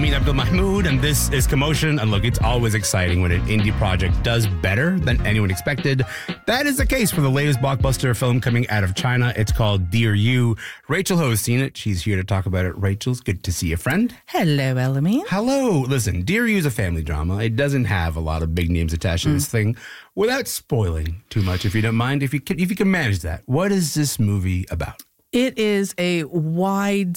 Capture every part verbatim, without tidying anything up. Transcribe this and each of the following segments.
Amin Abdul Mahmood, and this is Commotion. And look, it's always exciting when an indie project does better than anyone expected. That is the case for the latest blockbuster film coming out of China. It's called Dear You. Rachel Ho has seen it. She's here to talk about it. Rachel's good to see you, friend. Hello, Elamine. Hello. Listen, Dear You is a family drama. It doesn't have a lot of big names attached to mm. this thing. Without spoiling too much, if you don't mind, if you can, if you can manage that, what is this movie about? It is a wide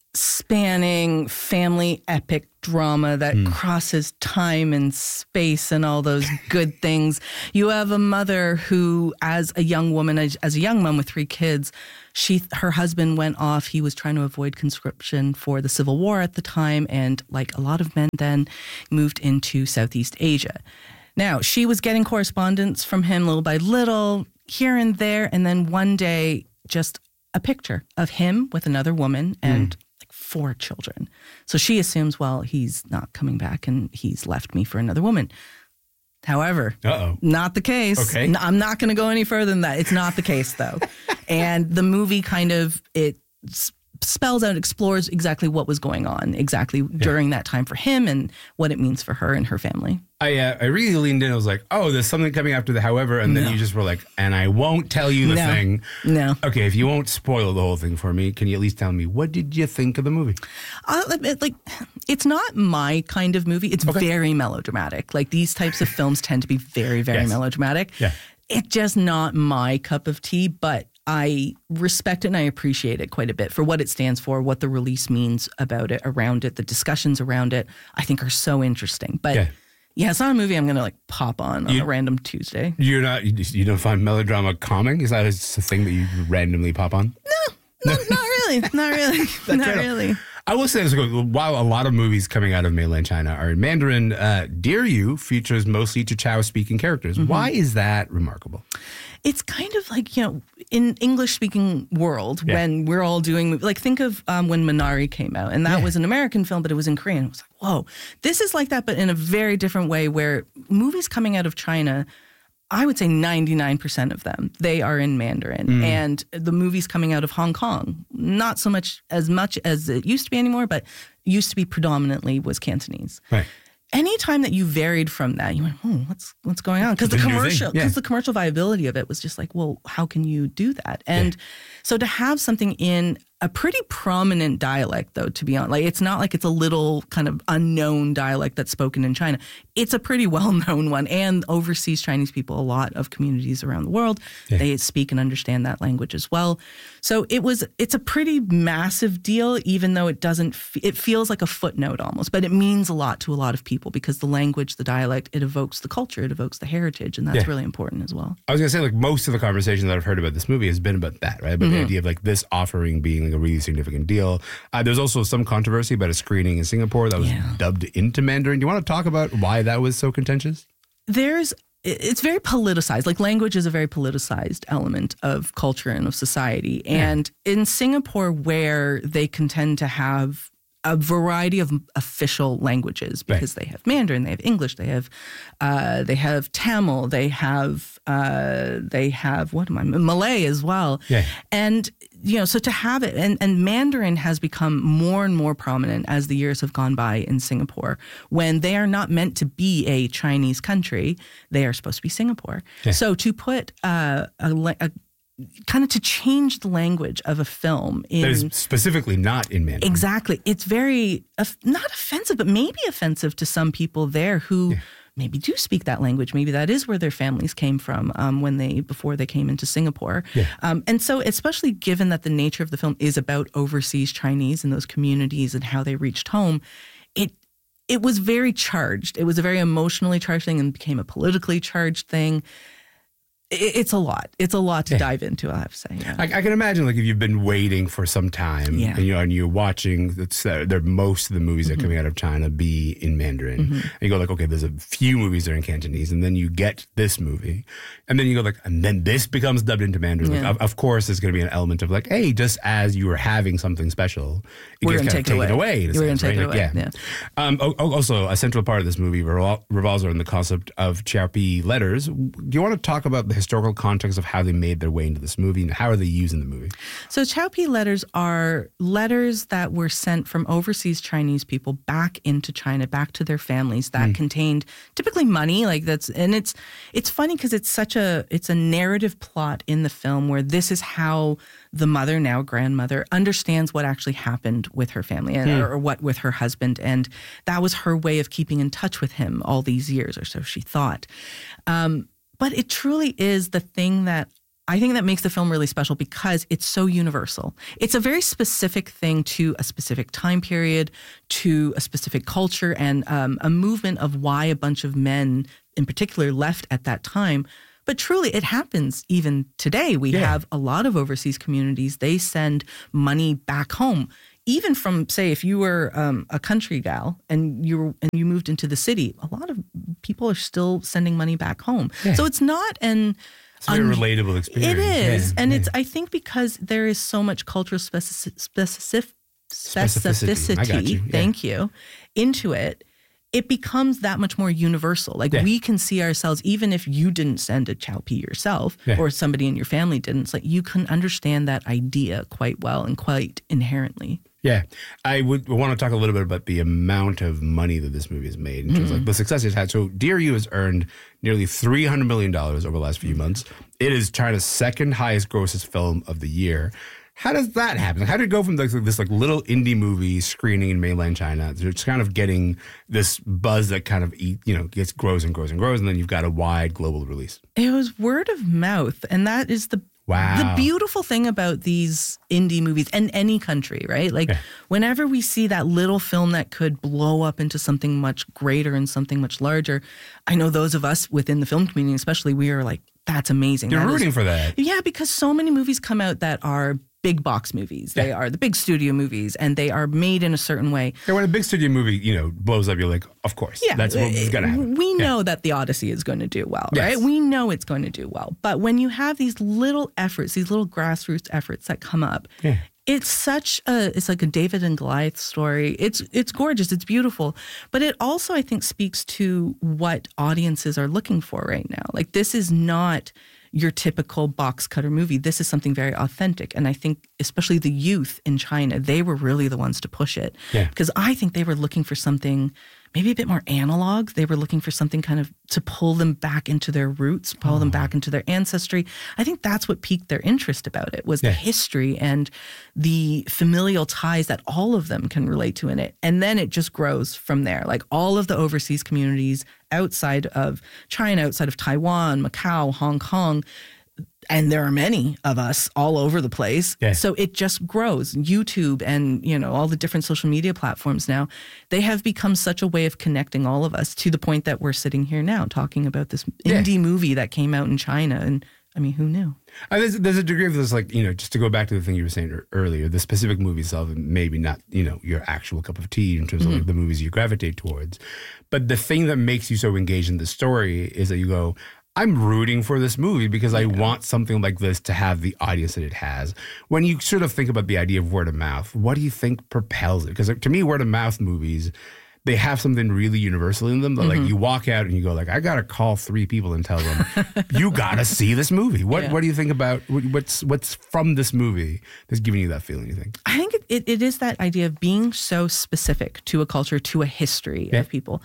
spanning family epic drama that mm. crosses time and space and all those good things. You have a mother who, as a young woman, as, as a young mom with three kids, she her husband went off. He was trying to avoid conscription for the Civil War at the time, and like a lot of men then, moved into Southeast Asia. Now, she was getting correspondence from him little by little, here and there, and then one day, just a picture of him with another woman and mm. like four children. So she assumes, well, he's not coming back and he's left me for another woman. However, Uh-oh. not the case. Okay. I'm not going to go any further than that. It's not the case, though. And the movie kind of, it spells out, explores exactly what was going on exactly yeah. during that time for him and what it means for her and her family. I uh, I really leaned in. I was like, oh, there's something coming after the however. And then no. you just were like, and I won't tell you the no. thing. No. Okay, if you won't spoil the whole thing for me, can you at least tell me, what did you think of the movie? Uh, like, it's not my kind of movie. It's okay. very melodramatic. Like, these types of films tend to be very, very yes. melodramatic. Yeah. It's just not my cup of tea, but I respect it and I appreciate it quite a bit for what it stands for, what the release means about it, around it, the discussions around it, I think are so interesting. But yeah, yeah it's not a movie I'm going to like pop on on you, a random Tuesday. You're not, you, you don't find melodrama calming? Is that a thing that you randomly pop on? No, no, not really. Not really. Not really. I will say this, while a lot of movies coming out of mainland China are in Mandarin, uh, Dear You features mostly Chichao-speaking characters. Mm-hmm. Why is that remarkable? It's kind of like, you know, in English-speaking world, yeah. when we're all doing, like, think of um, when Minari came out, and that yeah. was an American film, but it was in Korean. It was like, whoa, this is like that, but in a very different way, where movies coming out of China, I would say ninety-nine percent of them, they are in Mandarin. Mm. And the movies coming out of Hong Kong, not so much as much as it used to be anymore, but used to be predominantly was Cantonese. Right. Anytime that you varied from that, you went, oh, what's what's going on? Because the commercial, because yeah. the commercial viability of it was just like, well, how can you do that? And yeah. so to have something in a pretty prominent dialect, though, to be honest, like, it's not like it's a little kind of unknown dialect that's spoken in China. It's a pretty well-known one, and overseas Chinese people, a lot of communities around the world, yeah. they speak and understand that language as well. So it was, it's a pretty massive deal, even though it doesn't, f- it feels like a footnote almost, but it means a lot to a lot of people because the language, the dialect, it evokes the culture, it evokes the heritage, and that's yeah. really important as well. I was going to say, like, most of the conversation that I've heard about this movie has been about that, right? About mm-hmm. the idea of, like, this offering being like a really significant deal. Uh, there's also some controversy about a screening in Singapore that was yeah. dubbed into Mandarin. Do you want to talk about why that was so contentious? There's, it's very politicized. Like, language is a very politicized element of culture and of society. And yeah. in Singapore, where they contend to have a variety of official languages, because right. they have Mandarin, they have English, they have uh, they have Tamil, they have uh, they have what am I Malay as well, yeah. and you know, so to have it, and, and Mandarin has become more and more prominent as the years have gone by in Singapore, when they are not meant to be a Chinese country, they are supposed to be Singapore. Yeah. So to put uh, a, a kind of to change the language of a film in... That is specifically not in Mandarin. Exactly. It's very, uh, not offensive, but maybe offensive to some people there who yeah. maybe do speak that language. Maybe that is where their families came from um, when they, before they came into Singapore. Yeah. Um, and so especially given that the nature of the film is about overseas Chinese and those communities and how they reached home, it it was very charged. It was a very emotionally charged thing and became a politically charged thing. It's a lot. It's a lot to yeah. dive into, I have to say. Yeah. I, I can imagine, like, if you've been waiting for some time, yeah. and, you know, and you're watching, it's, uh, there most of the movies mm-hmm. that are coming out of China be in Mandarin, mm-hmm. and you go like, okay, there's a few movies that are in Cantonese, and then you get this movie, and then you go like, and then this becomes dubbed into Mandarin. Yeah. Like, of, of course, there's going to be an element of like, hey, just as you were having something special, it we're gets going to kind take of it away. away. We're going to take right? it away. Like, yeah. yeah. Um, also, a central part of this movie revol- revolves around the concept of Qiaopi letters. Do you want to talk about the historical context of how they made their way into this movie and how are they used in the movie? So Chao Pi letters are letters that were sent from overseas Chinese people back into China, back to their families that mm. contained typically money. Like that's, and it's, it's funny because it's such a, it's a narrative plot in the film where this is how the mother, now grandmother, understands what actually happened with her family and, mm. or, or what with her husband. And that was her way of keeping in touch with him all these years, or so she thought. Um, but it truly is the thing that I think that makes the film really special because it's so universal. It's a very specific thing to a specific time period, to a specific culture, and um, a movement of why a bunch of men in particular left at that time. But truly, it happens even today. We yeah. have a lot of overseas communities. They send money back home. Even from, say, if you were um, a country gal and you were, and you moved into the city, a lot of people are still sending money back home. Yeah. So it's not an... It's a very un- relatable experience. It is. Yeah. And yeah. it's, I think because there is so much cultural specific, specific, specificity, specificity. I got you. Yeah. thank you, into it, it becomes that much more universal. Like yeah. we can see ourselves, even if you didn't send a Chao Pi yourself yeah. or somebody in your family didn't, it's like you can understand that idea quite well and quite inherently. Yeah. I would want to talk a little bit about the amount of money that this movie has made in terms mm-hmm. of like the success it's had. So Dear You has earned nearly three hundred million dollars over the last few months. It is China's second highest grossest film of the year. How does that happen? How did it go from this, this like little indie movie screening in mainland China to just kind of getting this buzz that kind of eat, you know, gets grows and grows and grows, and then you've got a wide global release? It was word of mouth, and that is the wow. the beautiful thing about these indie movies in any country, right? Like yeah. whenever we see that little film that could blow up into something much greater and something much larger, I know those of us within the film community, especially, we are like, that's amazing. You're that rooting is, for that. Yeah, because so many movies come out that are big box movies. They yeah. are the big studio movies, and they are made in a certain way. Yeah, when a big studio movie, you know, blows up, you're like, of course, yeah, that's what's going to happen. We yeah. know that The Odyssey is going to do well, yes. right? We know it's going to do well. But when you have these little efforts, these little grassroots efforts that come up, yeah. it's such a, it's like a David and Goliath story. It's it's gorgeous. It's beautiful. But it also, I think, speaks to what audiences are looking for right now. Like, this is not your typical box cutter movie. This is something very authentic. And I think especially the youth in China, they were really the ones to push it. Yeah. Because I think they were looking for something maybe a bit more analog. They were looking for something kind of to pull them back into their roots, pull oh. them back into their ancestry. I think that's what piqued their interest about it, was yeah. the history and the familial ties that all of them can relate to in it. And then it just grows from there. Like all of the overseas communities outside of China, outside of Taiwan, Macau, Hong Kong, and there are many of us all over the place. Yeah. So it just grows. YouTube and, you know, all the different social media platforms now, they have become such a way of connecting all of us to the point that we're sitting here now talking about this yeah. indie movie that came out in China. And I mean, who knew? Uh, there's, there's a degree of this, like, you know, just to go back to the thing you were saying earlier, the specific movie itself, maybe not, you know, your actual cup of tea in terms mm-hmm. of like the movies you gravitate towards. But the thing that makes you so engaged in the story is that you go, I'm rooting for this movie because I want something like this to have the audience that it has. When you sort of think about the idea of word of mouth, what do you think propels it? Because to me, word of mouth movies, they have something really universal in them. That, mm-hmm. Like you walk out and you go like, I got to call three people and tell them, you got to see this movie. What yeah. What do you think about what's what's from this movie that's giving you that feeling, you think? I think it, it, it is that idea of being so specific to a culture, to a history yeah. of people.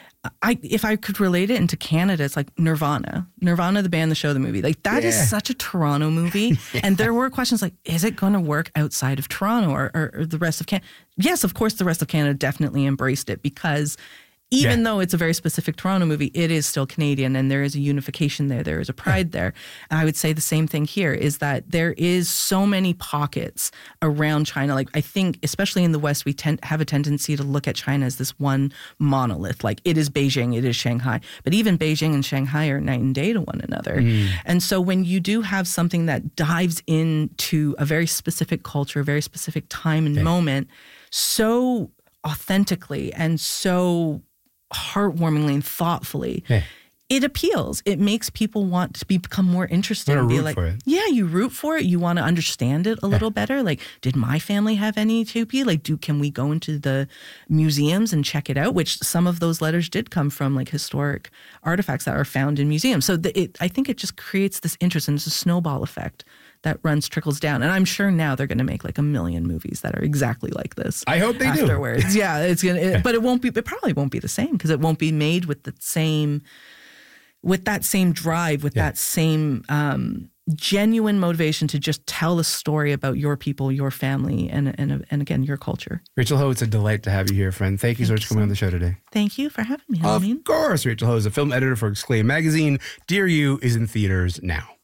I, if I could relate it into Canada, it's like Nirvana. Nirvana, the band, the show, the movie. Like that yeah. is such a Toronto movie. yeah. And there were questions like, is it going to work outside of Toronto or, or, or the rest of Canada? Yes, of course, the rest of Canada definitely embraced it because even yeah. though it's a very specific Toronto movie, it is still Canadian and there is a unification there. There is a pride yeah. there. And I would say the same thing here is that there is so many pockets around China. Like I think, especially in the West, we tend have a tendency to look at China as this one monolith. Like it is Beijing, it is Shanghai. But even Beijing and Shanghai are night and day to one another. Mm. And so when you do have something that dives into a very specific culture, a very specific time and yeah. moment, so authentically and so heartwarmingly and thoughtfully, yeah. it appeals. It makes people want to be, become more interested You and wanna be root like, for it. yeah, you root for it. You want to understand it a little better. Like, did my family have any Tupi? Like, do can we go into the museums and check it out? Which some of those letters did come from like historic artifacts that are found in museums. So the, it, I think it just creates this interest, and it's a snowball effect that runs, trickles down. And I'm sure now they're going to make like a million movies that are exactly like this. I hope they do. Afterwards. Yeah, it's going to, but it won't be, it probably won't be the same because it won't be made with the same, with that same drive, with Yeah. that same um, genuine motivation to just tell a story about your people, your family, and, and, and again, your culture. Rachel Ho, it's a delight to have you here, friend. Thank you so much for coming on the show today. Thank you for having me, Of Halloween. course, Rachel Ho is a film editor for Exclaim Magazine. Dear You is in theaters now.